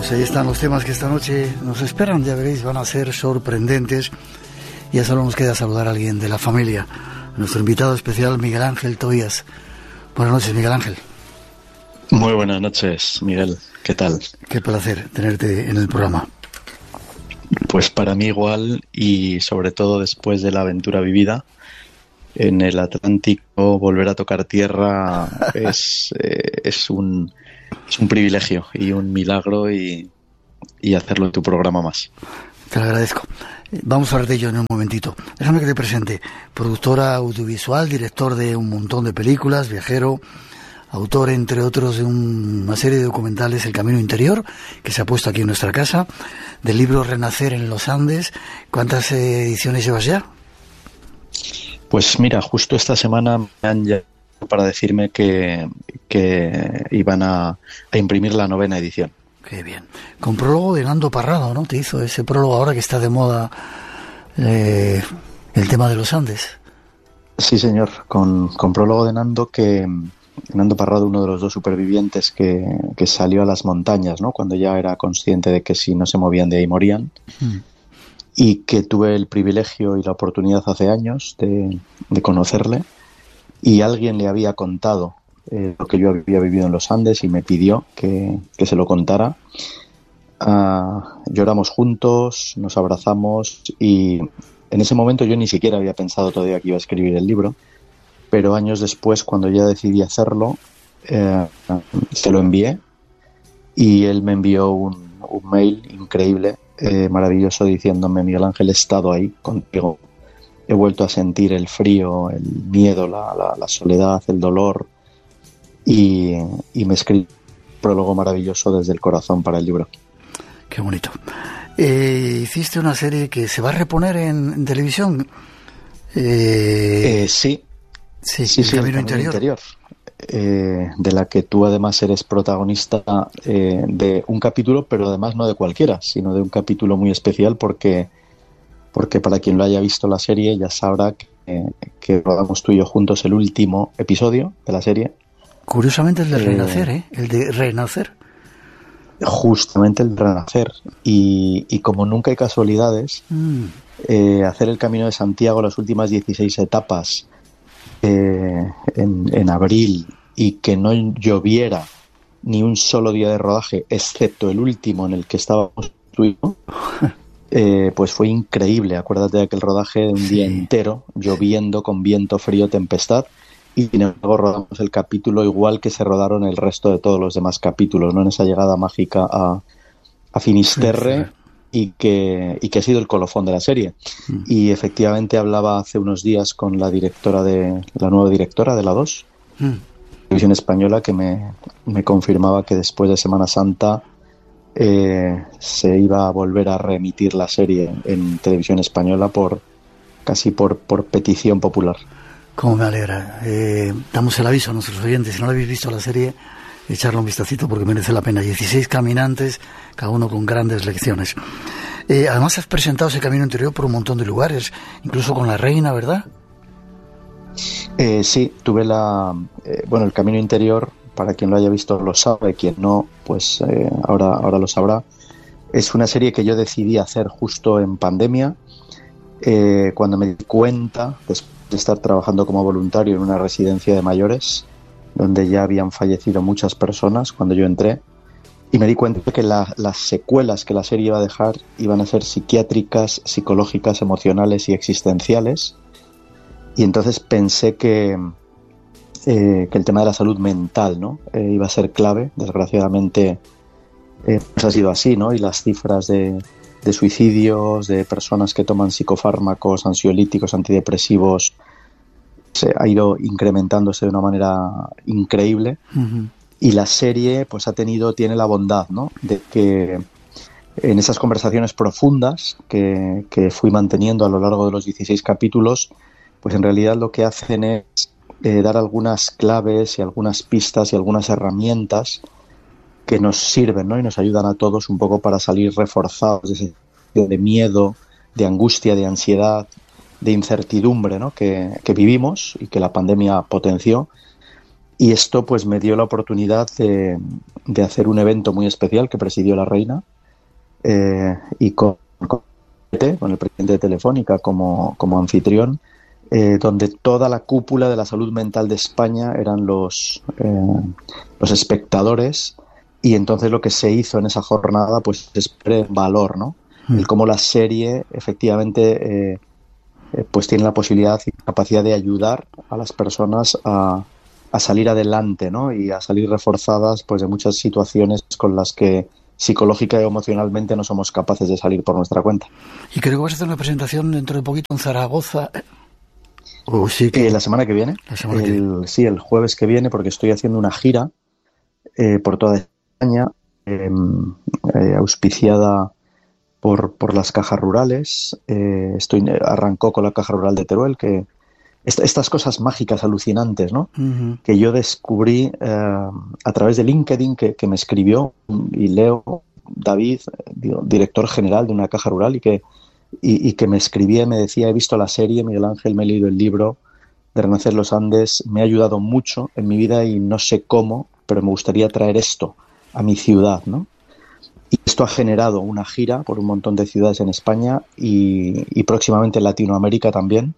Pues ahí están los temas que esta noche nos esperan, ya veréis, van a ser sorprendentes. Ya solo nos queda saludar a alguien de la familia, nuestro invitado especial, Miguel Ángel Tobías. Buenas noches, Miguel Ángel. Muy buenas noches, Miguel. ¿Qué tal? Qué placer tenerte en el programa. Pues para mí igual, y sobre todo después de la aventura vivida en el Atlántico, volver a tocar tierra es un privilegio y un milagro, y hacerlo en tu programa más. Te lo agradezco. Vamos a hablar de ello en un momentito. Déjame que te presente. Productora audiovisual, director de un montón de películas, viajero, autor, entre otros, de una serie de documentales, El Camino Interior, que se ha puesto aquí en nuestra casa, del libro Renacer en los Andes. ¿Cuántas ediciones llevas ya? Pues mira, justo esta semana me han llamado para decirme que iban a imprimir la 9ª edición. Qué bien. Con prólogo de Nando Parrado, ¿no? Te hizo ese prólogo ahora que está de moda el tema de los Andes. Sí, señor, con prólogo de Nando, Nando Parrado, uno de los 2 supervivientes que salió a las montañas, ¿no? Cuando ya era consciente de que si no se movían de ahí morían. Y que tuve el privilegio y la oportunidad hace años de conocerle, y alguien le había contado lo que yo había vivido en los Andes y me pidió que se lo contara. Lloramos juntos, nos abrazamos, y en ese momento yo ni siquiera había pensado todavía que iba a escribir el libro, pero años después, cuando ya decidí hacerlo, se lo envié, y él me envió un mail increíble, maravilloso, diciéndome: Miguel Ángel, he estado ahí contigo, he vuelto a sentir el frío, el miedo, la soledad, el dolor, y me escribió un prólogo maravilloso desde el corazón para el libro. Qué bonito. Hiciste una serie que se va a reponer en televisión. Sí, El Camino Interior. De la que tú además eres protagonista, de un capítulo, pero además no de cualquiera, sino de un capítulo muy especial, porque para quien lo haya visto la serie ya sabrá que rodamos tú y yo juntos el último episodio de la serie. Curiosamente el de Renacer, el de Renacer. Justamente el de Renacer. Y como nunca hay casualidades, hacer el Camino de Santiago, las últimas 16 etapas, en abril, y que no lloviera ni un solo día de rodaje, excepto el último en el que estábamos tú y yo, pues fue increíble. Acuérdate de aquel rodaje de un día entero, lloviendo, con viento, frío, tempestad, y sin embargo rodamos el capítulo igual que se rodaron el resto de todos los demás capítulos, ¿no? En esa llegada mágica a Finisterre, y que ha sido el colofón de la serie. Y efectivamente hablaba hace unos días con la nueva directora de la 2, Televisión Española, que me confirmaba que después de Semana Santa se iba a volver a reemitir la serie en Televisión Española casi por petición popular. Cómo me alegra. Damos el aviso a nuestros oyentes: si no habéis visto la serie, echarle un vistacito porque merece la pena. 16 caminantes, cada uno con grandes lecciones. Además has presentado ese Camino Interior por un montón de lugares, incluso con la reina, ¿verdad? Sí, tuve el Camino Interior, para quien lo haya visto lo sabe, quien no, pues ahora lo sabrá. Es una serie que yo decidí hacer justo en pandemia, cuando me di cuenta, después de estar trabajando como voluntario en una residencia de mayores, donde ya habían fallecido muchas personas cuando yo entré, y me di cuenta de que las secuelas que la serie iba a dejar iban a ser psiquiátricas, psicológicas, emocionales y existenciales. Y entonces pensé que el tema de la salud mental, ¿no? Iba a ser clave. Desgraciadamente pues ha sido así, ¿no? Y las cifras de suicidios, de personas que toman psicofármacos, ansiolíticos, antidepresivos, se ha ido incrementándose de una manera increíble. Y la serie pues tiene la bondad, ¿no? De que en esas conversaciones profundas que fui manteniendo a lo largo de los 16 capítulos, pues en realidad lo que hacen es dar algunas claves y algunas pistas y algunas herramientas que nos sirven, ¿no? Y nos ayudan a todos un poco para salir reforzados de ese de miedo, de angustia, de ansiedad, de incertidumbre, ¿no? que vivimos y que la pandemia potenció. Y esto pues me dio la oportunidad de hacer un evento muy especial que presidió la reina, y con el presidente de Telefónica como anfitrión, donde toda la cúpula de la salud mental de España eran los espectadores, y entonces lo que se hizo en esa jornada pues es poner en valor, ¿no? El cómo la serie efectivamente pues tiene la posibilidad y capacidad de ayudar a las personas a salir adelante, ¿no? Y a salir reforzadas pues de muchas situaciones con las que psicológica y emocionalmente no somos capaces de salir por nuestra cuenta. Y creo que vas a hacer una presentación dentro de poquito en Zaragoza. La semana que viene. Sí, el jueves que viene, porque estoy haciendo una gira por toda España, auspiciada por las cajas rurales. Arrancó con la Caja Rural de Teruel, que estas cosas mágicas, alucinantes, ¿no? Uh-huh. Que yo descubrí a través de LinkedIn, que me escribió, y Leo David, director general de una caja rural, y que me escribía y me decía: he visto la serie, Miguel Ángel, me he leído el libro de Renacer los Andes, me ha ayudado mucho en mi vida y no sé cómo, pero me gustaría traer esto a mi ciudad, ¿no? Y esto ha generado una gira por un montón de ciudades en España y próximamente en Latinoamérica también.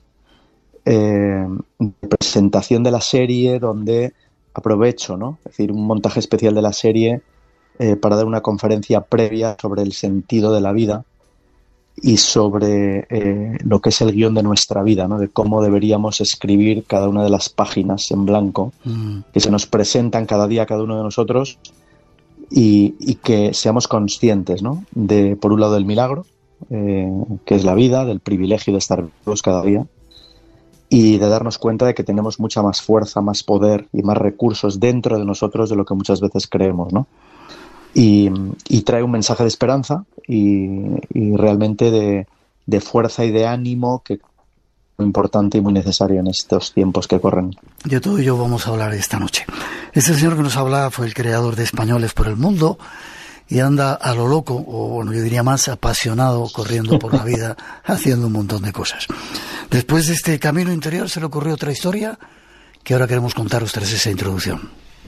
Presentación de la serie, donde aprovecho, ¿no? Es decir, un montaje especial de la serie para dar una conferencia previa sobre el sentido de la vida y sobre lo que es el guión de nuestra vida, ¿no? De cómo deberíamos escribir cada una de las páginas en blanco que se nos presentan cada día a cada uno de nosotros, y que seamos conscientes, ¿no? De, por un lado, del milagro, que es la vida, del privilegio de estar vivos cada día, y de darnos cuenta de que tenemos mucha más fuerza, más poder y más recursos dentro de nosotros de lo que muchas veces creemos, ¿no? Y trae un mensaje de esperanza y realmente de fuerza y de ánimo, que es muy importante y muy necesario en estos tiempos que corren. De todo ello vamos a hablar esta noche. Este señor que nos habla fue el creador de Españoles por el Mundo y anda a lo loco, o bueno, yo diría más apasionado, corriendo por la vida, haciendo un montón de cosas. Después de este camino interior se le ocurrió otra historia que ahora queremos contaros tras esa introducción.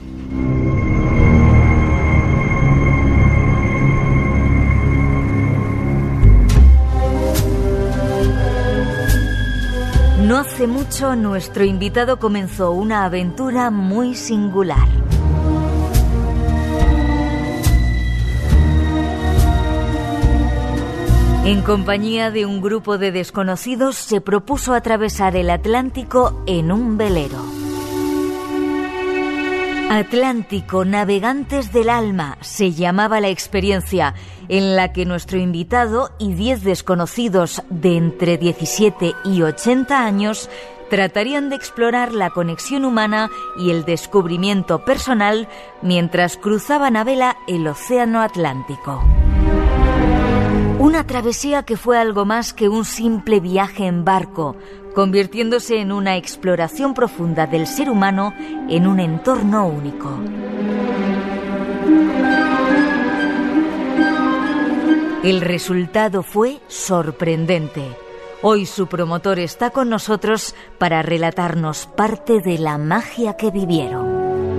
No hace mucho nuestro invitado comenzó una aventura muy singular. En compañía de un grupo de desconocidos se propuso atravesar el Atlántico en un velero. Atlántico, navegantes del alma, se llamaba la experiencia, en la que nuestro invitado y 10 desconocidos de entre 17 y 80 años tratarían de explorar la conexión humana y el descubrimiento personal mientras cruzaban a vela el océano Atlántico. Una travesía que fue algo más que un simple viaje en barco, convirtiéndose en una exploración profunda del ser humano en un entorno único. El resultado fue sorprendente. Hoy su promotor está con nosotros para relatarnos parte de la magia que vivieron.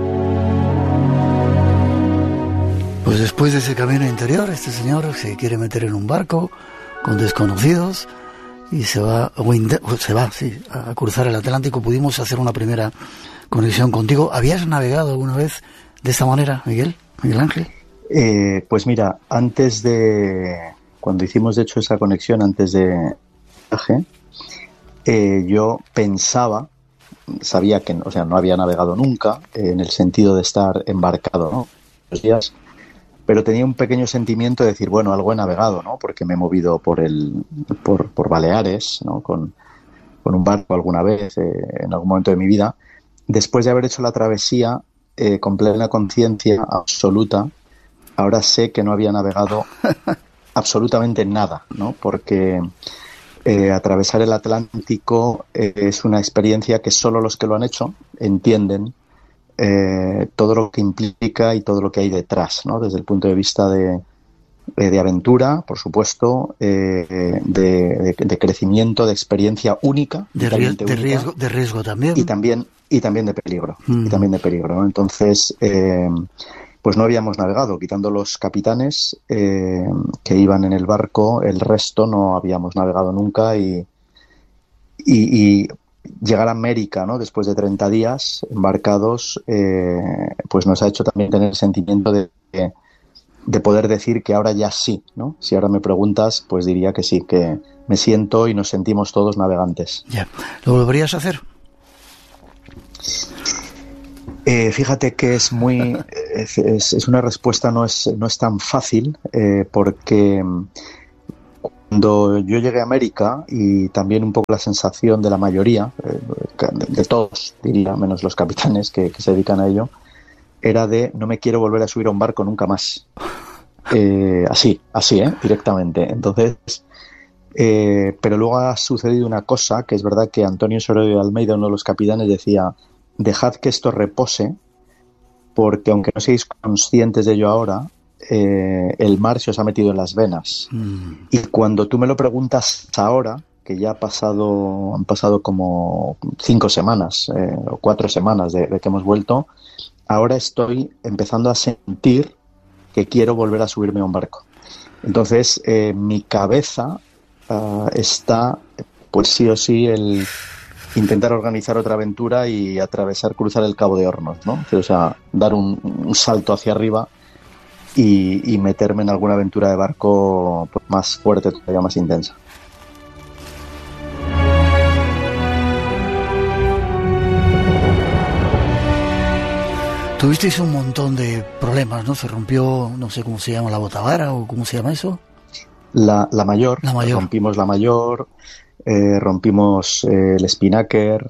Pues después de ese camino interior, este señor se quiere meter en un barco con desconocidos y se va a cruzar el Atlántico. Pudimos hacer una primera conexión contigo. ¿Habías navegado alguna vez de esta manera, Miguel Ángel? Pues mira, cuando hicimos de hecho esa conexión antes de viaje, yo sabía que, o sea, no había navegado nunca en el sentido de estar embarcado, ¿no? Los días, pero tenía un pequeño sentimiento de decir, bueno, algo he navegado, ¿no? Porque me he movido por Baleares, ¿no? Con un barco alguna vez, en algún momento de mi vida. Después de haber hecho la travesía con plena conciencia absoluta, ahora sé que no había navegado absolutamente nada, ¿no? Porque atravesar el Atlántico es una experiencia que solo los que lo han hecho entienden todo lo que implica y todo lo que hay detrás, ¿no? Desde el punto de vista de de aventura, por supuesto, de crecimiento, de experiencia única, de riesgo también, y también de peligro, ¿no? Entonces, pues no habíamos navegado, quitando los capitanes que iban en el barco, el resto no habíamos navegado nunca y llegar a América, ¿no? Después de 30 días embarcados, pues nos ha hecho también tener el sentimiento de poder decir que ahora ya sí, ¿no? Si ahora me preguntas, pues diría que sí, que me siento y nos sentimos todos navegantes. Ya. ¿Lo volverías a hacer? Fíjate que es una respuesta no es tan fácil, porque cuando yo llegué a América, y también un poco la sensación de la mayoría, de todos, diría, menos los capitanes que se dedican a ello, era de no me quiero volver a subir a un barco nunca más. Así, directamente. Entonces, pero luego ha sucedido una cosa, que es verdad que Antonio Sororio de Almeida, uno de los capitanes, decía: dejad que esto repose, porque aunque no seáis conscientes de ello ahora, el mar se os ha metido en las venas. Y cuando tú me lo preguntas ahora, que ya han pasado como 5 semanas o 4 semanas de que hemos vuelto, ahora estoy empezando a sentir que quiero volver a subirme a un barco. Entonces, mi cabeza está, pues sí o sí, el intentar organizar otra aventura y cruzar el Cabo de Hornos, ¿no? O sea, dar un salto hacia arriba y meterme en alguna aventura de barco, pues, más fuerte, todavía más intensa. Tuvisteis un montón de problemas, ¿no? Se rompió, no sé cómo se llama, la botavara, o cómo se llama eso. La mayor. Rompimos la mayor, rompimos el spinnaker,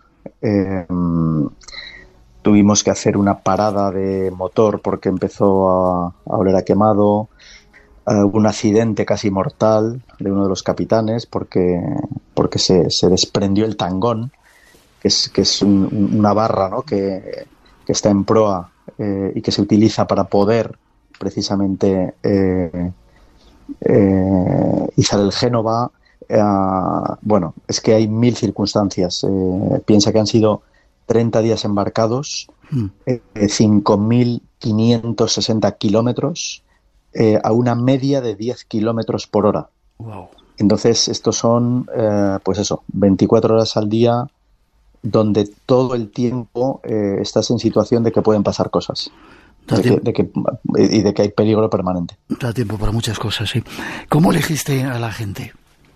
tuvimos que hacer una parada de motor porque empezó a oler a quemado. Hubo un accidente casi mortal de uno de los capitanes porque se desprendió el tangón, que es una barra, ¿no? que está en proa y que se utiliza para poder precisamente izar el Génova. Bueno, es que hay 1000 circunstancias. Piensa que han sido 30 días embarcados, 5.560 kilómetros, a una media de 10 kilómetros por hora. Wow. Entonces, estos son, 24 horas al día, donde todo el tiempo estás en situación de que pueden pasar cosas. De que hay peligro permanente. Da tiempo para muchas cosas, sí. ¿Cómo elegiste a la gente?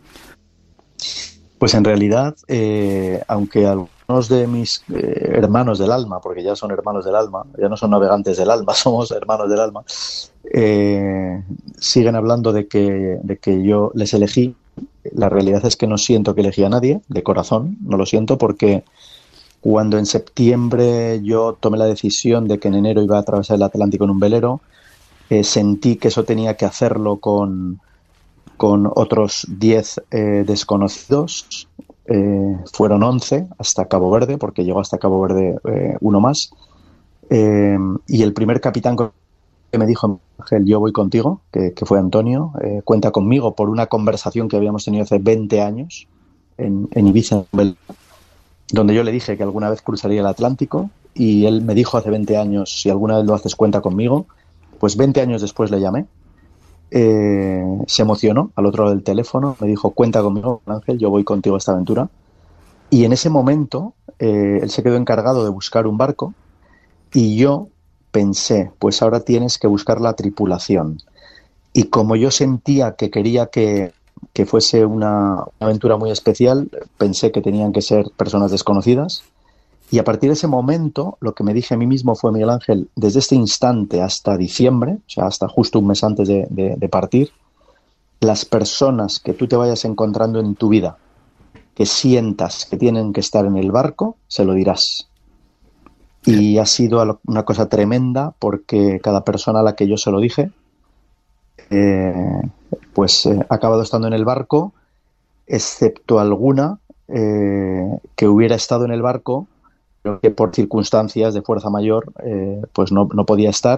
Pues en realidad, aunque algunos de mis hermanos del alma, porque ya son hermanos del alma, ya no son navegantes del alma, somos hermanos del alma, siguen hablando de que yo les elegí. La realidad es que no siento que elegí a nadie, de corazón, no lo siento, porque cuando en septiembre yo tomé la decisión de que en enero iba a atravesar el Atlántico en un velero, sentí que eso tenía que hacerlo con otros 10 desconocidos. Fueron 11 hasta Cabo Verde, porque llegó hasta Cabo Verde uno más. Y el primer capitán que me dijo: Ángel, yo voy contigo, que fue Antonio, cuenta conmigo, por una conversación que habíamos tenido hace 20 años en Ibiza, donde yo le dije que alguna vez cruzaría el Atlántico, y él me dijo hace 20 años: si alguna vez lo haces, cuenta conmigo. Pues 20 años después le llamé, se emocionó al otro lado del teléfono, me dijo: cuenta conmigo, Ángel, yo voy contigo a esta aventura. Y en ese momento él se quedó encargado de buscar un barco, y yo pensé: pues ahora tienes que buscar la tripulación. Y como yo sentía que quería que fuese una aventura muy especial, pensé que tenían que ser personas desconocidas. Y a partir de ese momento, lo que me dije a mí mismo fue: Miguel Ángel, desde este instante hasta diciembre, o sea, hasta justo un mes antes de partir, las personas que tú te vayas encontrando en tu vida, que sientas que tienen que estar en el barco, se lo dirás. Y ha sido una cosa tremenda, porque cada persona a la que yo se lo dije, ha acabado estando en el barco, excepto alguna que hubiera estado en el barco, pero que por circunstancias de fuerza mayor pues no podía estar,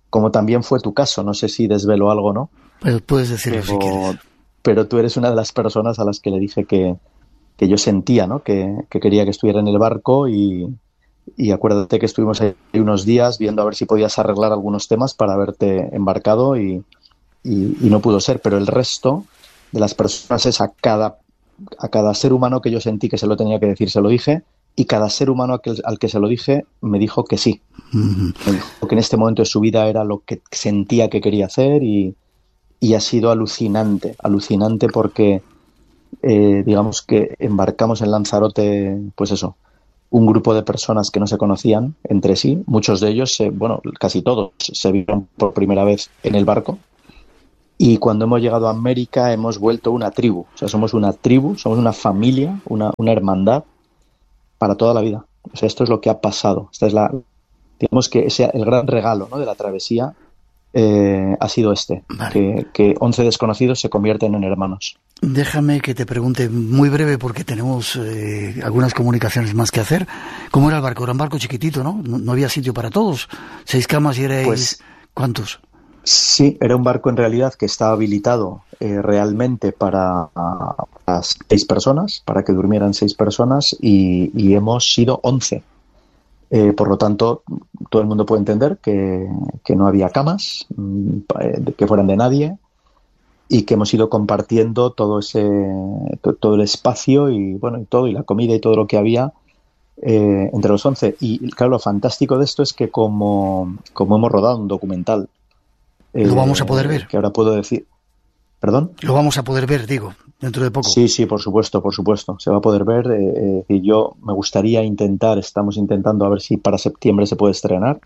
como también fue tu caso. No sé si desvelo algo, ¿no? Pues puedes decirlo si quieres. Pero tú eres una de las personas a las que le dije que yo sentía, ¿no? Que quería que estuviera en el barco y acuérdate que estuvimos ahí unos días viendo a ver si podías arreglar algunos temas para haberte embarcado y no pudo ser. Pero el resto de las personas es a cada ser humano que yo sentí que se lo tenía que decir, se lo dije, y cada ser humano al que se lo dije me dijo que sí. Me dijo que en este momento de su vida era lo que sentía que quería hacer y ha sido alucinante porque digamos que embarcamos en Lanzarote, pues eso, un grupo de personas que no se conocían entre sí. Muchos de ellos, casi todos, se vieron por primera vez en el barco. Y cuando hemos llegado a América hemos vuelto una tribu. O sea, somos una tribu, somos una familia, una hermandad para toda la vida. O sea, esto es lo que ha pasado. Esta es digamos que el gran regalo, ¿no?, de la travesía ha sido vale. que 11 desconocidos se convierten en hermanos. Déjame que te pregunte muy breve porque tenemos algunas comunicaciones más que hacer. ¿Cómo era el barco? Era un barco chiquitito, ¿no? No había sitio para todos. 6 camas y erais... Pues, ¿cuántos? Sí, era un barco en realidad que estaba habilitado realmente para 6 personas, para que durmieran 6 personas y hemos sido 11. Por lo tanto, todo el mundo puede entender que no había camas, que fueran de nadie, y que hemos ido compartiendo todo el espacio y la comida y todo lo que había entre los 11. Y claro, lo fantástico de esto es que como hemos rodado un documental, lo vamos a poder ver. Que ahora puedo decir. ¿Perdón? Lo vamos a poder ver, digo, dentro de poco. Sí, por supuesto. Se va a poder ver. Y yo me gustaría estamos intentando a ver si para septiembre se puede estrenar.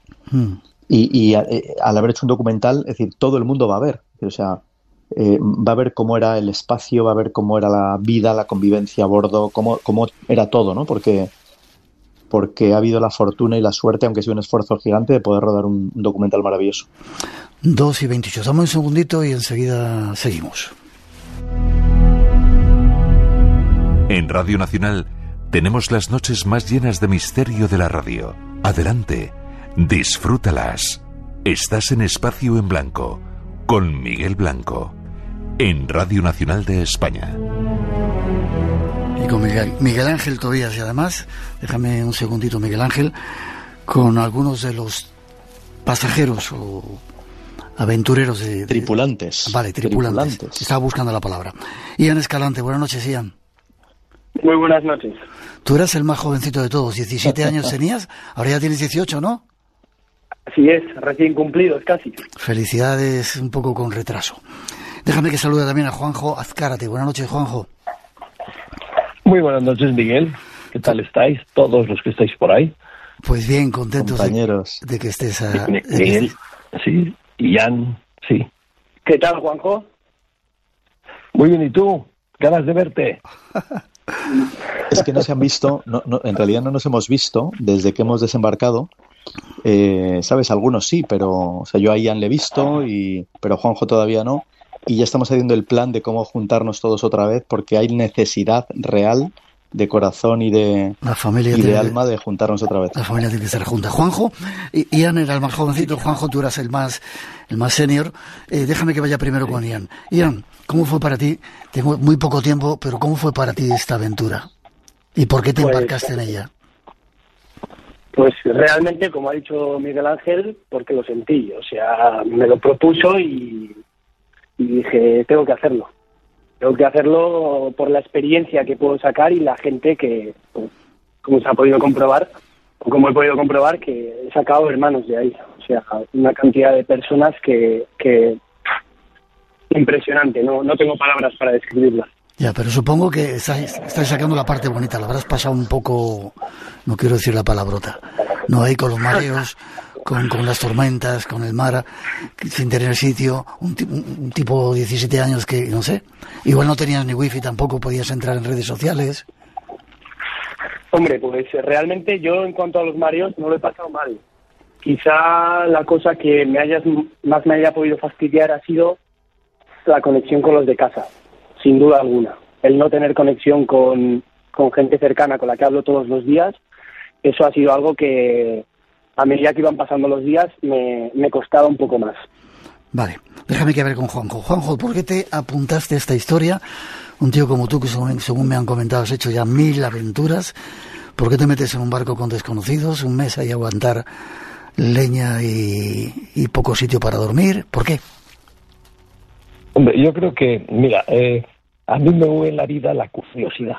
Y al haber hecho un documental, es decir, todo el mundo va a ver. O sea, va a ver cómo era el espacio, va a ver cómo era la vida, la convivencia a bordo, cómo era todo, ¿no? Porque ha habido la fortuna y la suerte, aunque sea un esfuerzo gigante, de poder rodar un documental maravilloso. 2:28. Dame un segundito y enseguida seguimos. En Radio Nacional tenemos las noches más llenas de misterio de la radio. Adelante, disfrútalas. Estás en Espacio en Blanco, con Miguel Blanco, en Radio Nacional de España. Y con Miguel Ángel Tobías, y además, déjame un segundito, Miguel Ángel, con algunos de los pasajeros o aventureros de tripulantes. Vale, tripulantes. Estaba buscando la palabra. Ian Escalante, buenas noches, Ian. Muy buenas noches. Tú eras el más jovencito de todos, 17 años tenías, ahora ya tienes 18, ¿no? Así es, recién cumplidos casi. Felicidades, un poco con retraso. Déjame que salude también a Juanjo Azcárate. Buenas noches, Juanjo. Muy buenas noches, Miguel. ¿Qué tal estáis? Todos los que estáis por ahí. Pues bien, contentos compañeros de que estés Miguel, sí, Ian, sí. ¿Qué tal, Juanjo? Muy bien, ¿y tú? Ganas de verte. Es que no se han visto, en realidad no nos hemos visto desde que hemos desembarcado. ¿Sabes? Algunos sí, pero yo a Ian le he visto, pero Juanjo todavía no. Y ya estamos haciendo el plan de cómo juntarnos todos otra vez, porque hay necesidad real de corazón y de alma de juntarnos otra vez. La familia tiene que estar junta. Juanjo, Ian era el más jovencito, Juanjo, tú eras el más senior. Déjame que vaya primero con Ian. Ian, ¿cómo fue para ti? Tengo muy poco tiempo, pero ¿cómo fue para ti esta aventura? ¿Y por qué te embarcaste en ella? Pues realmente, como ha dicho Miguel Ángel, porque lo sentí. O sea, me lo propuso y dije, tengo que hacerlo. Tengo que hacerlo por la experiencia que puedo sacar y la gente que, pues, como se ha podido comprobar, o como he podido comprobar, que he sacado hermanos de ahí. O sea, una cantidad de personas que impresionante. No tengo palabras para describirlas. Ya, pero supongo que estáis sacando la parte bonita. La habrás pasado un poco, no quiero decir la palabrota, no ahí con los mareos, con las tormentas, con el mar, sin tener sitio, un tipo de 17 años que, no sé, igual no tenías ni wifi tampoco, podías entrar en redes sociales. Hombre, pues realmente yo en cuanto a los mareos no lo he pasado mal. Quizá la cosa que me haya podido fastidiar ha sido la conexión con los de casa, sin duda alguna. El no tener conexión con gente cercana con la que hablo todos los días, eso ha sido algo que a medida que iban pasando los días me costaba un poco más. Vale, déjame que hable con Juanjo. Juanjo, ¿por qué te apuntaste a esta historia? Un tío como tú, que según me han comentado, has hecho ya 1000 aventuras. ¿Por qué te metes en un barco con desconocidos, un mes ahí a aguantar leña y poco sitio para dormir? ¿Por qué? Hombre, yo creo que, mira, a mí me mueve en la vida la curiosidad.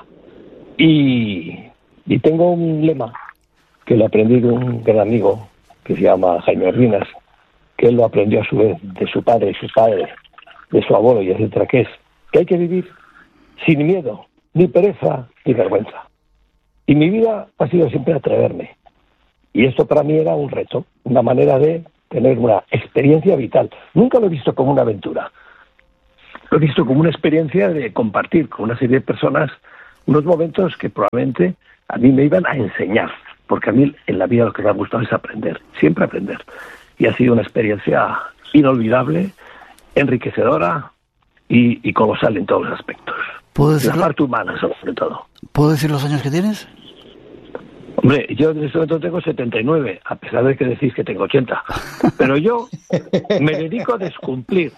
Y tengo un lema que lo aprendí de un gran amigo que se llama Jaime Ordinas, que él lo aprendió a su vez de su padre, de su abuelo y etcétera, que es que hay que vivir sin miedo, ni pereza, ni vergüenza. Y mi vida ha sido siempre atreverme. Y esto para mí era un reto, una manera de tener una experiencia vital. Nunca lo he visto como una aventura. Lo he visto como una experiencia de compartir con una serie de personas unos momentos que probablemente a mí me iban a enseñar. Porque a mí en la vida lo que me ha gustado es aprender, siempre aprender. Y ha sido una experiencia inolvidable, enriquecedora y colosal en todos los aspectos. La parte humana, sobre todo. ¿Puedo decir los años que tienes? Hombre, yo en este momento tengo 79, a pesar de que decís que tengo 80. Pero yo me dedico a descumplir.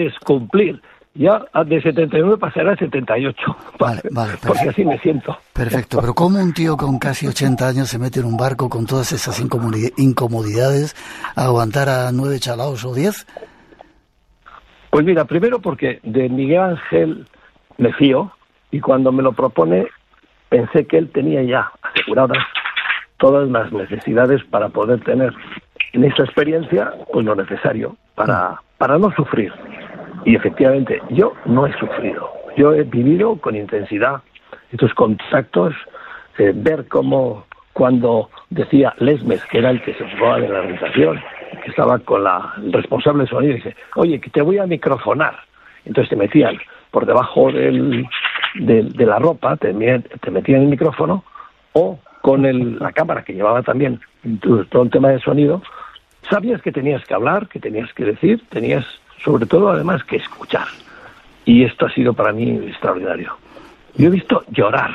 Ya de 79 pasará a 78. Vale, porque así me siento. Perfecto, pero ¿cómo un tío con casi 80 años se mete en un barco con todas esas incomodidades a aguantar a 9 chalaos o 10? Pues mira, primero porque de Miguel Ángel me fío, y cuando me lo propone pensé que él tenía ya aseguradas todas las necesidades para poder tener en esta experiencia pues lo necesario para no sufrir. Y efectivamente, yo no he sufrido. Yo he vivido con intensidad estos contactos, ver cómo cuando decía Lesmes, que era el que se ocupaba de la organización, que estaba con el responsable de sonido, y dice, oye, que te voy a microfonar. Entonces te metían por debajo de la ropa, te metían el micrófono, o con la cámara que llevaba también todo el tema de sonido, sabías que tenías que hablar, que tenías que decir, tenías sobre todo además que escuchar. Y esto ha sido para mí extraordinario. Yo he visto llorar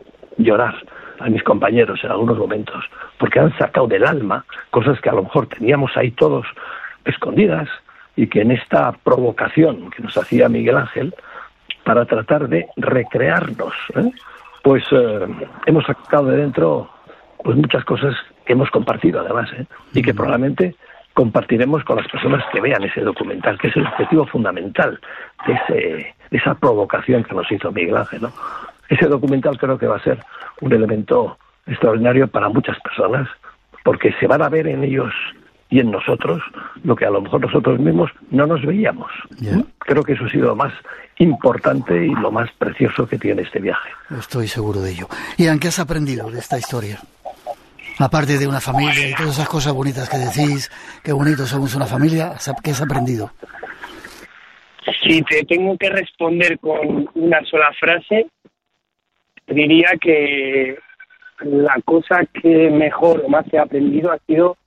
a mis compañeros en algunos momentos, porque han sacado del alma cosas que a lo mejor teníamos ahí todos escondidas, y que en esta provocación que nos hacía Miguel Ángel para tratar de recrearnos, pues hemos sacado de dentro pues muchas cosas que hemos compartido además, y que probablemente compartiremos con las personas que vean ese documental, que es el objetivo fundamental de esa provocación que nos hizo Miguel Ángel, ¿no? Ese documental creo que va a ser un elemento extraordinario para muchas personas, porque se van a ver en ellos y en nosotros lo que a lo mejor nosotros mismos no nos veíamos. Yeah. Creo que eso ha sido lo más importante y lo más precioso que tiene este viaje. Estoy seguro de ello. Ian, ¿qué has aprendido de esta historia? Aparte de una familia y todas esas cosas bonitas que decís, qué bonito somos una familia, ¿qué has aprendido? Si te tengo que responder con una sola frase, diría que la cosa que mejor o más he aprendido ha sido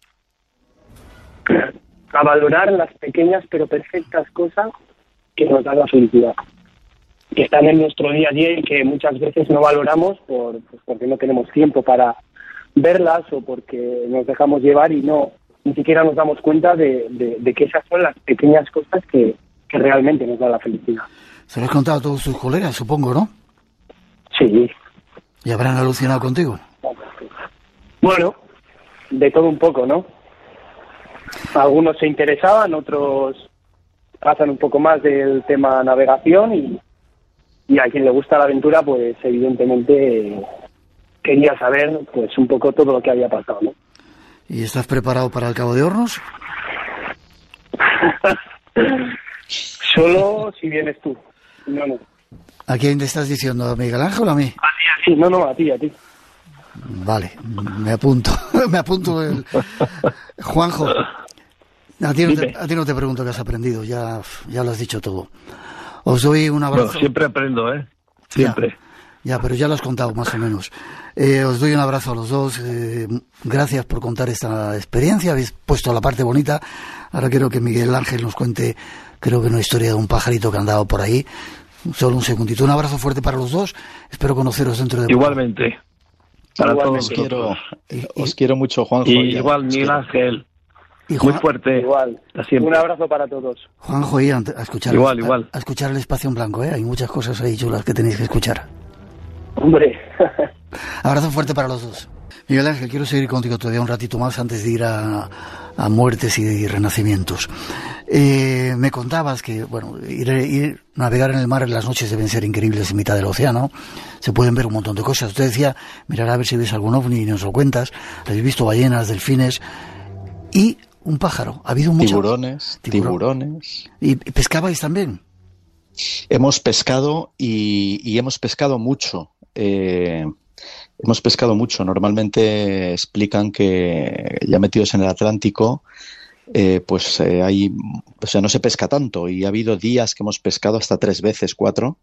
a valorar las pequeñas pero perfectas cosas que nos dan la felicidad, que están en nuestro día a día y que muchas veces no valoramos porque no tenemos tiempo para verlas o porque nos dejamos llevar y ni siquiera nos damos cuenta de que esas son las pequeñas cosas que realmente nos dan la felicidad. Se lo has contado a todos tus colegas, supongo, ¿no? Sí. ¿Y habrán alucinado contigo? Bueno, de todo un poco, ¿no? Algunos se interesaban, otros pasan un poco más del tema navegación y a quien le gusta la aventura, pues evidentemente quería saber pues un poco todo lo que había pasado, ¿no? ¿Y estás preparado para el Cabo de Hornos? Solo si vienes tú. No. ¿A quién te estás diciendo? ¿A Miguel Ángel o a mí? A ti, no, a ti. Vale, me apunto. Juanjo, a ti no te pregunto qué has aprendido, ya lo has dicho todo. Os doy un abrazo. Bueno, siempre aprendo, Siempre. Ya, pero ya lo has contado más o menos. Os doy un abrazo a los dos. Gracias por contar esta experiencia. Habéis puesto la parte bonita. Ahora quiero que Miguel Ángel nos cuente, creo que una historia de un pajarito que ha andado por ahí. Solo un segundito. Un abrazo fuerte para los dos. Espero conoceros dentro de poco. Igualmente. Para Igualmente. todos. Os quiero mucho, Juanjo. Y Ya, igual, os Miguel quiero. Ángel. Y Muy fuerte. Igual. Hasta siempre. Un abrazo para todos. Juanjo, y a escuchar, Igual. A escuchar el Espacio en Blanco, ¿eh? Hay muchas cosas ahí chulas que tenéis que escuchar. Hombre. Abrazo fuerte para los dos. Miguel Ángel, quiero seguir contigo todavía un ratito más antes de ir a muertes y renacimientos. Me contabas que, bueno, ir navegar en el mar en las noches deben ser increíbles en mitad del océano. Se pueden ver un montón de cosas. Usted decía, mirar a ver si ves algún ovni y nos lo cuentas. Habéis visto ballenas, delfines y un pájaro. Ha habido mucho... Tiburones. ¿Y pescabais también? Hemos pescado y hemos pescado mucho. Hemos pescado mucho. Normalmente explican que ya metidos en el Atlántico, hay, o sea, no se pesca tanto, y ha habido días que hemos pescado hasta 3 veces, 4,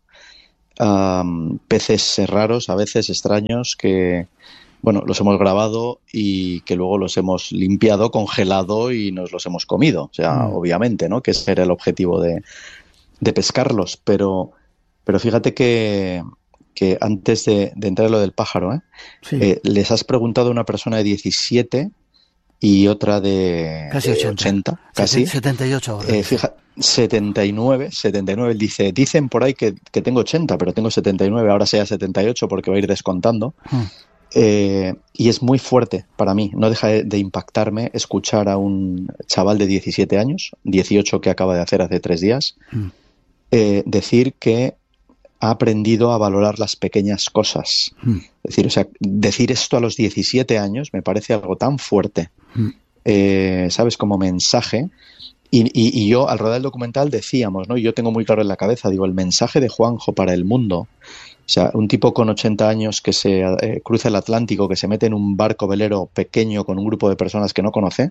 peces raros, a veces extraños, que, bueno, los hemos grabado y que luego los hemos limpiado, congelado y nos los hemos comido. O sea, obviamente, ¿no? Que ese era el objetivo de pescarlos, pero fíjate que antes de entrar en lo del pájaro, Sí. les has preguntado a una persona de 17 y otra de Casi 80. casi 78 ahora. 79, él dice, dicen por ahí que tengo 80, pero tengo 79, ahora sea 78 porque va a ir descontando. Y es muy fuerte para mí, no deja de impactarme escuchar a un chaval de 17 años, 18 que acaba de hacer hace 3 días, decir que ha aprendido a valorar las pequeñas cosas. Es decir, o sea, decir esto a los 17 años me parece algo tan fuerte, ¿sabes? Como mensaje. Y yo, al rodar el documental, decíamos, ¿no? Y yo tengo muy claro en la cabeza, digo, el mensaje de Juanjo para el mundo. O sea, un tipo con 80 años que se cruza el Atlántico, que se mete en un barco velero pequeño con un grupo de personas que no conoce,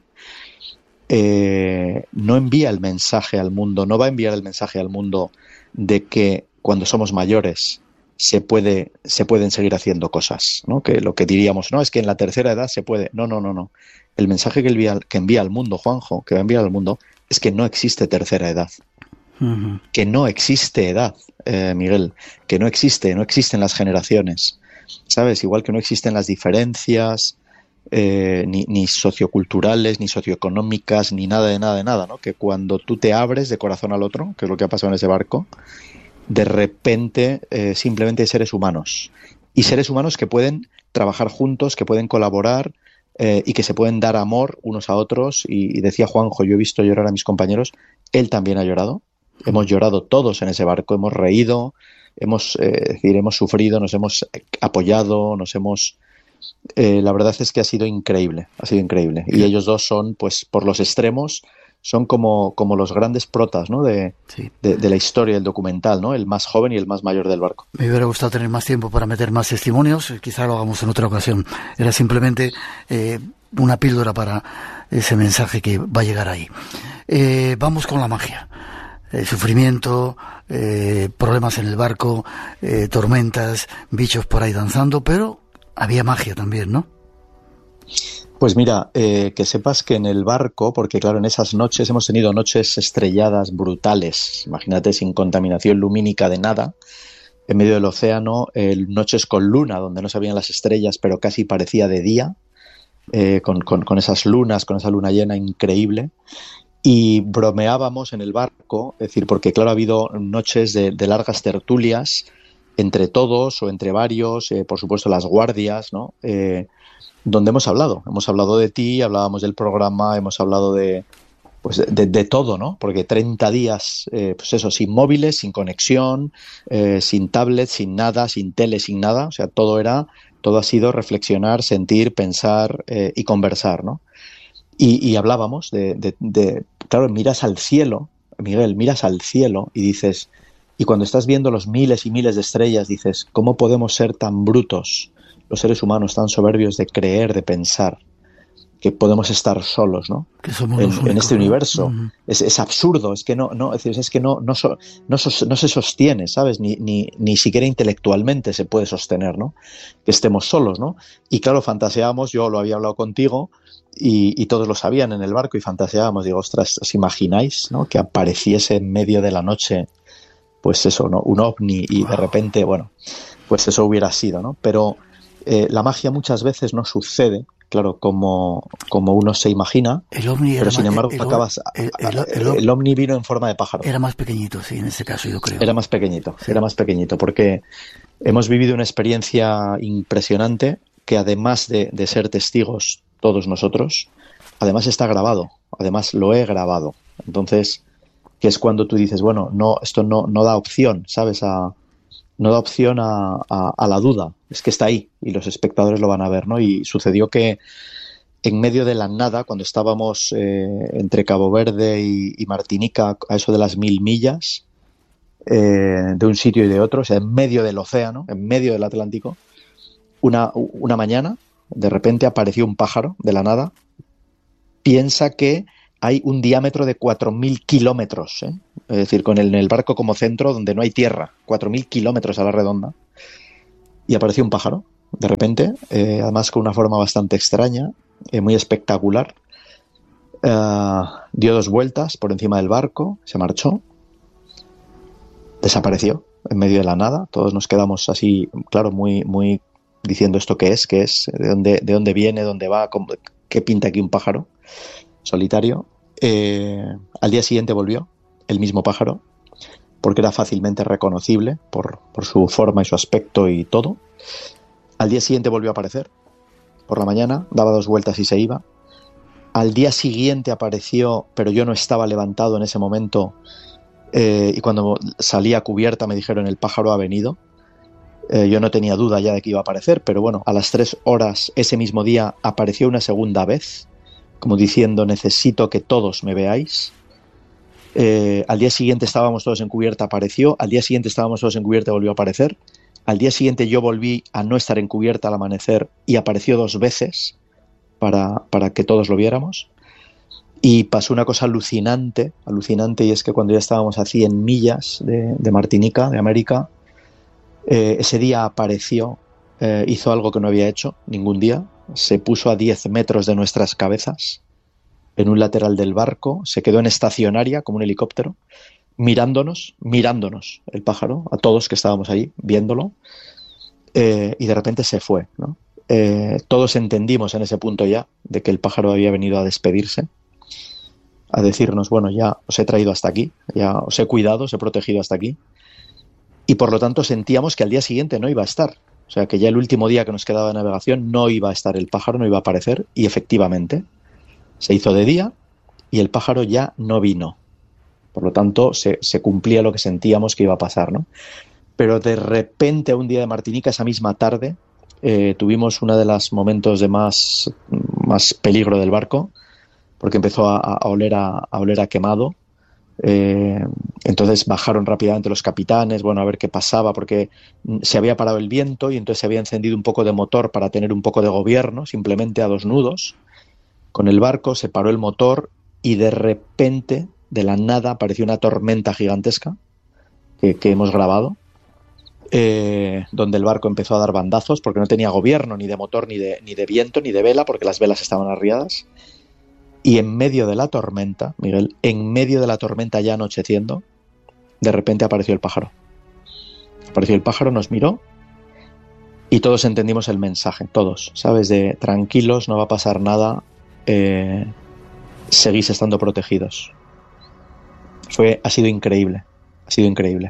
no envía el mensaje al mundo, no va a enviar el mensaje al mundo de que cuando somos mayores se pueden seguir haciendo cosas, ¿no? Que lo que diríamos, no, es que en la tercera edad se puede. No. El mensaje que envía al mundo, Juanjo, que va a enviar al mundo, es que no existe tercera edad. Que no existe edad, Miguel, que no existen las generaciones, ¿sabes? Igual que no existen las diferencias, ni socioculturales, ni socioeconómicas, ni nada de nada, ¿no? Que cuando tú te abres de corazón al otro, que es lo que ha pasado en ese barco, de repente simplemente hay seres humanos, y seres humanos que pueden trabajar juntos, que pueden colaborar, y que se pueden dar amor unos a otros. Y decía Juanjo, yo he visto llorar a mis compañeros, él también ha llorado, hemos llorado todos en ese barco, hemos reído, hemos sufrido, nos hemos apoyado, la verdad es que ha sido increíble. Y ellos dos son, pues, por los extremos, son como los grandes protas, ¿no? de la historia del documental, ¿no? El más joven y el más mayor del barco. Me hubiera gustado tener más tiempo para meter más testimonios, quizá lo hagamos en otra ocasión. Era simplemente una píldora para ese mensaje que va a llegar ahí. Vamos con la magia. Sufrimiento, problemas en el barco, tormentas, bichos por ahí danzando, pero había magia también, ¿no? Pues mira, que sepas que en el barco, porque claro, en esas noches hemos tenido noches estrelladas brutales, imagínate, sin contaminación lumínica de nada, en medio del océano, noches con luna, donde no se veían las estrellas, pero casi parecía de día, con esas lunas, con esa luna llena increíble, y bromeábamos en el barco, es decir, porque claro, ha habido noches de largas tertulias, entre todos o entre varios, por supuesto las guardias, ¿no? Donde hemos hablado de ti, hablábamos del programa, hemos hablado de todo, ¿no? Porque 30 días, pues eso, sin móviles, sin conexión, sin tablet, sin nada, sin tele, sin nada, o sea, todo ha sido reflexionar, sentir, pensar y conversar, ¿no? Y hablábamos claro, miras al cielo, Miguel, miras al cielo y dices, y cuando estás viendo los miles y miles de estrellas, dices, ¿cómo podemos ser tan brutos, los seres humanos, tan soberbios de creer, de pensar que podemos estar solos, ¿no? Que somos los únicos, en este universo. Uh-huh. Es absurdo, es que no se sostiene, ¿sabes? Ni siquiera intelectualmente se puede sostener, ¿no? Que estemos solos, ¿no? Y claro, fantaseábamos, yo lo había hablado contigo y todos lo sabían en el barco y fantaseábamos, digo, ostras, ¿os imagináis, ¿no? Que apareciese en medio de la noche, pues eso, ¿no? Un ovni y de repente, bueno, pues eso hubiera sido, ¿no? Pero la magia muchas veces no sucede, claro, como uno se imagina, el ovni pero sin embargo el ovni vino en forma de pájaro. Era más pequeñito, sí, en ese caso yo creo. Era más pequeñito, sí. Era más pequeñito, porque hemos vivido una experiencia impresionante que además de ser testigos todos nosotros, además está grabado, además lo he grabado. Entonces, que es cuando tú dices, bueno, no, esto no da opción, ¿sabes? No da opción a la duda, es que está ahí y los espectadores lo van a ver, ¿no? Y sucedió que en medio de la nada, cuando estábamos entre Cabo Verde y Martinica, a eso de las 1000 millas, de un sitio y de otro, o sea, en medio del océano, en medio del Atlántico, una mañana, de repente apareció un pájaro de la nada. Piensa que hay un diámetro de 4.000 kilómetros, ¿eh? Es decir, con el barco como centro donde no hay tierra, 4.000 kilómetros a la redonda. Y apareció un pájaro, de repente, además con una forma bastante extraña, muy espectacular. Dio 2 vueltas por encima del barco, se marchó, desapareció en medio de la nada. Todos nos quedamos así, claro, muy diciendo esto qué es, de dónde viene, dónde va, qué pinta aquí un pájaro solitario. Al día siguiente volvió el mismo pájaro, porque era fácilmente reconocible por su forma y su aspecto y todo. Al día siguiente volvió a aparecer por la mañana, daba 2 vueltas y se iba. Al día siguiente apareció, pero yo no estaba levantado en ese momento, y cuando salí a cubierta me dijeron el pájaro ha venido. Yo no tenía duda ya de que iba a aparecer, pero bueno, a las 3 horas ese mismo día apareció una segunda vez, como diciendo necesito que todos me veáis. Al día siguiente estábamos todos en cubierta, apareció. Al día siguiente estábamos todos en cubierta, volvió a aparecer. Al día siguiente yo volví a no estar en cubierta al amanecer y apareció 2 veces para que todos lo viéramos. Y pasó una cosa alucinante, y es que cuando ya estábamos a 100 millas de Martinica, de América, ese día apareció, hizo algo que no había hecho ningún día. Se puso a 10 metros de nuestras cabezas, en un lateral del barco, se quedó en estacionaria como un helicóptero, mirándonos el pájaro, a todos que estábamos allí viéndolo, y de repente se fue, ¿no? Todos entendimos en ese punto ya de que el pájaro había venido a despedirse, a decirnos, bueno, ya os he traído hasta aquí, ya os he cuidado, os he protegido hasta aquí, y por lo tanto sentíamos que al día siguiente no iba a estar. O sea, que ya el último día que nos quedaba de navegación no iba a estar el pájaro, no iba a aparecer, y efectivamente se hizo de día y el pájaro ya no vino. Por lo tanto, se cumplía lo que sentíamos que iba a pasar, ¿no? Pero de repente, un día de Martinica, esa misma tarde, tuvimos uno de los momentos de más peligro del barco, porque empezó a oler a quemado. Entonces bajaron rápidamente los capitanes, bueno, a ver qué pasaba, porque se había parado el viento y entonces se había encendido un poco de motor para tener un poco de gobierno, simplemente a 2 nudos con el barco. Se paró el motor y de repente, de la nada, apareció una tormenta gigantesca que hemos grabado, donde el barco empezó a dar bandazos porque no tenía gobierno ni de motor, ni de viento, ni de vela, porque las velas estaban arriadas. Y en medio de la tormenta, Miguel, en medio de la tormenta ya anocheciendo, de repente apareció el pájaro. Apareció el pájaro, nos miró y todos entendimos el mensaje, todos, ¿sabes? De tranquilos, no va a pasar nada, seguís estando protegidos. Ha sido increíble, ha sido increíble.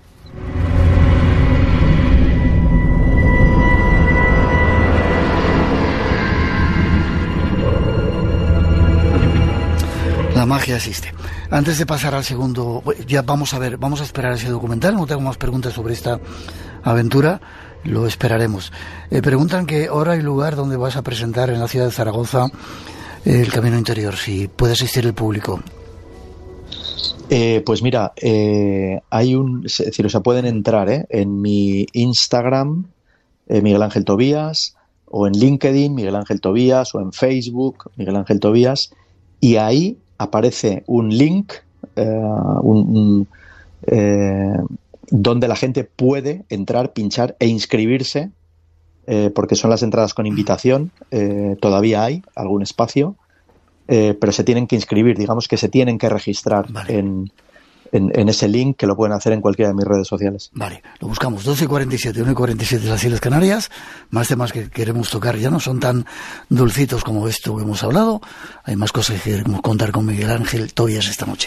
La magia existe. Antes de pasar al segundo, ya vamos a esperar ese documental. No tengo más preguntas sobre esta aventura, lo esperaremos. Preguntan qué hora y lugar donde vas a presentar en la ciudad de Zaragoza el Camino Interior, si puede asistir el público. Pues mira, hay es decir, o sea, pueden entrar en mi Instagram, Miguel Ángel Tobías, o en LinkedIn, Miguel Ángel Tobías, o en Facebook, Miguel Ángel Tobías, y ahí aparece un link donde la gente puede entrar, pinchar e inscribirse, porque son las entradas con invitación. Todavía hay algún espacio, pero se tienen que inscribir, digamos que se tienen que registrar. Vale. en ese link, que lo pueden hacer en cualquiera de mis redes sociales. Vale, lo buscamos. 12:47, 1:47 de las Islas Canarias. Más temas que queremos tocar ya no son tan dulcitos como esto que hemos hablado. Hay más cosas que queremos contar con Miguel Ángel Tobías esta noche.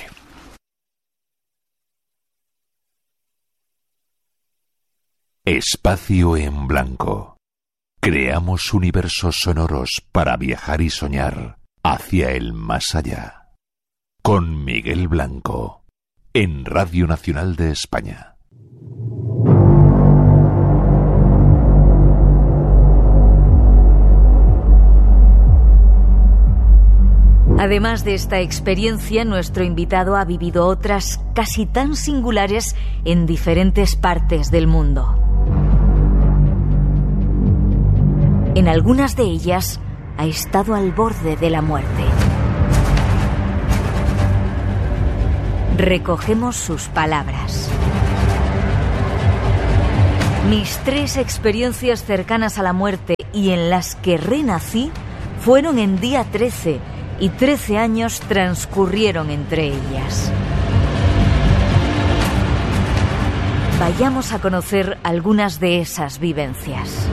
Espacio en Blanco. Creamos universos sonoros para viajar y soñar hacia el más allá. Con Miguel Blanco, en Radio Nacional de España. Además de esta experiencia, nuestro invitado ha vivido otras casi tan singulares en diferentes partes del mundo. En algunas de ellas ha estado al borde de la muerte. Recogemos sus palabras. Mis 3 experiencias cercanas a la muerte y en las que renací fueron en día 13 y 13 años transcurrieron entre ellas. Vayamos a conocer algunas de esas vivencias.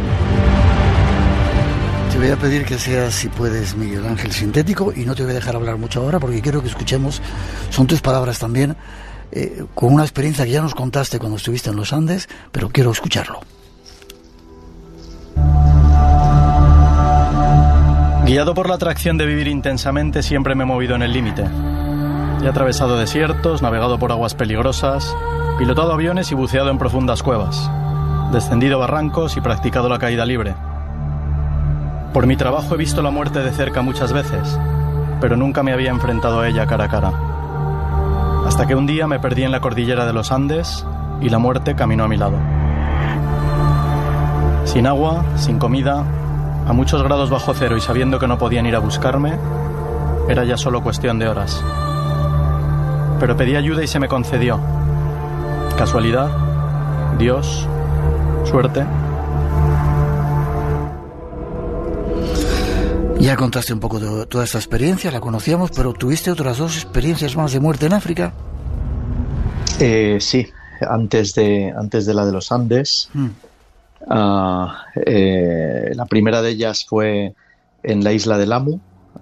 Te voy a pedir que seas, si puedes, Miguel Ángel, sintético, y no te voy a dejar hablar mucho ahora porque quiero que escuchemos, son tus palabras también, con una experiencia que ya nos contaste cuando estuviste en los Andes, pero quiero escucharlo. Guiado por la atracción de vivir intensamente, siempre me he movido en el límite. He atravesado desiertos, navegado por aguas peligrosas, pilotado aviones y buceado en profundas cuevas, descendido barrancos y practicado la caída libre. Por mi trabajo he visto la muerte de cerca muchas veces, pero nunca me había enfrentado a ella cara a cara. Hasta que un día me perdí en la cordillera de los Andes y la muerte caminó a mi lado. Sin agua, sin comida, a muchos grados bajo cero y sabiendo que no podían ir a buscarme, era ya solo cuestión de horas. Pero pedí ayuda y se me concedió. ¿Casualidad? ¿Dios? ¿Suerte? Ya contaste un poco de toda esta experiencia, la conocíamos, pero ¿tuviste otras 2 experiencias más de muerte en África? Sí, antes de la de los Andes. La primera de ellas fue en la isla de Lamu,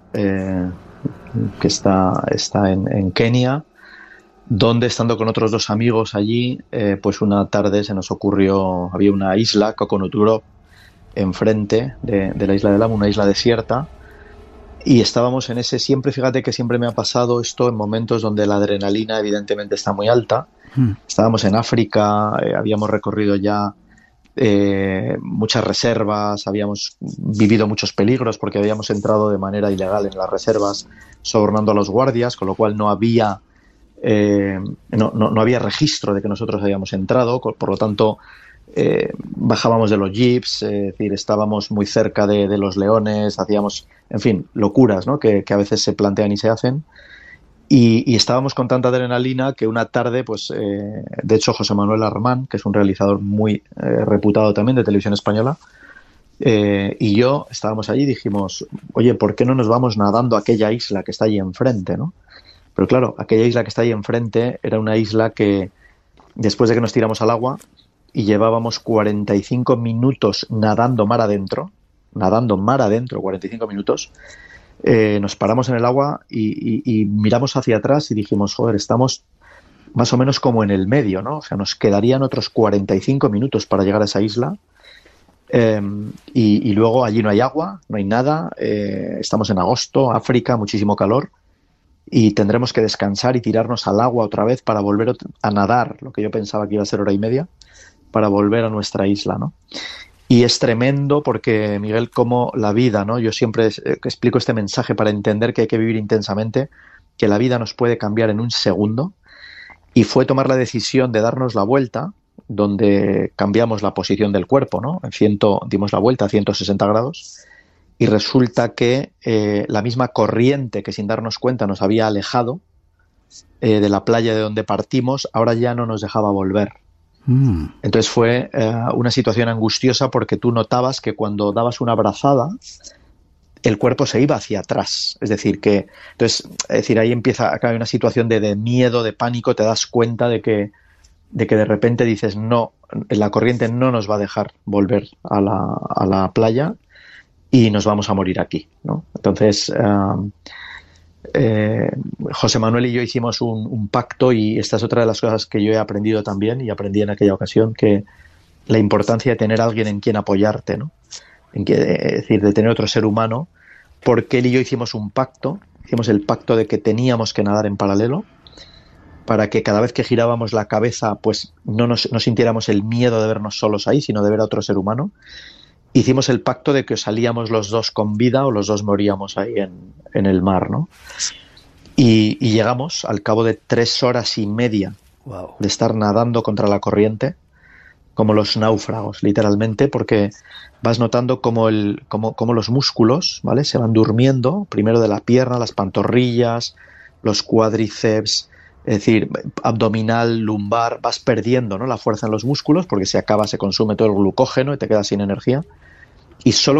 que está en Kenia, donde, estando con otros 2 amigos allí, pues una tarde se nos ocurrió, había una isla, Coconut Grove, enfrente de la isla de Lamu, una isla desierta, y estábamos en ese, fíjate que siempre me ha pasado esto en momentos donde la adrenalina evidentemente está muy alta. Estábamos en África, habíamos recorrido ya muchas reservas, habíamos vivido muchos peligros porque habíamos entrado de manera ilegal en las reservas, sobornando a los guardias, con lo cual no había registro de que nosotros habíamos entrado, por lo tanto bajábamos de los jeeps, es decir, estábamos muy cerca de los leones, hacíamos, en fin, locuras, ¿no? que a veces se plantean y se hacen, y estábamos con tanta adrenalina que una tarde, pues de hecho José Manuel Armán, que es un realizador muy reputado también de televisión española, y yo estábamos allí y dijimos, oye, ¿por qué no nos vamos nadando a aquella isla que está allí enfrente, ¿no? Pero claro, aquella isla que está allí enfrente era una isla que, después de que nos tiramos al agua y llevábamos 45 minutos nadando mar adentro, 45 minutos, nos paramos en el agua y miramos hacia atrás y dijimos, joder, estamos más o menos como en el medio, ¿no? O sea, nos quedarían otros 45 minutos para llegar a esa isla, y luego allí no hay agua, no hay nada, estamos en agosto, África, muchísimo calor, y tendremos que descansar y tirarnos al agua otra vez para volver a nadar, lo que yo pensaba que iba a ser hora y media, para volver a nuestra isla, ¿no? Y es tremendo porque, Miguel, como la vida, ¿no? Yo siempre explico este mensaje para entender que hay que vivir intensamente, que la vida nos puede cambiar en un segundo, y fue tomar la decisión de darnos la vuelta, donde cambiamos la posición del cuerpo, ¿no? Dimos la vuelta a 160 grados, y resulta que la misma corriente que sin darnos cuenta nos había alejado de la playa de donde partimos, ahora ya no nos dejaba volver. Entonces fue una situación angustiosa porque tú notabas que cuando dabas una brazada el cuerpo se iba hacia atrás. Es decir, ahí empieza acá una situación de miedo, de pánico, te das cuenta de que de repente dices, no, la corriente no nos va a dejar volver a la playa y nos vamos a morir aquí, ¿no? Entonces, José Manuel y yo hicimos un pacto, y esta es otra de las cosas que yo he aprendido también, y aprendí en aquella ocasión, que la importancia de tener a alguien en quien apoyarte, ¿no? Es decir, de tener otro ser humano, porque él y yo hicimos un pacto, hicimos el pacto de que teníamos que nadar en paralelo, para que cada vez que girábamos la cabeza, pues no sintiéramos el miedo de vernos solos ahí, sino de ver a otro ser humano. Hicimos el pacto de que salíamos los dos con vida o los dos moríamos ahí en el mar, ¿no? Y llegamos al cabo de 3 horas y media de estar nadando contra la corriente, como los náufragos, literalmente, porque vas notando como los músculos, ¿vale?, se van durmiendo, primero de la pierna, las pantorrillas, los cuádriceps, es decir, abdominal, lumbar, vas perdiendo, ¿no?, la fuerza en los músculos, porque se consume todo el glucógeno y te quedas sin energía, y solo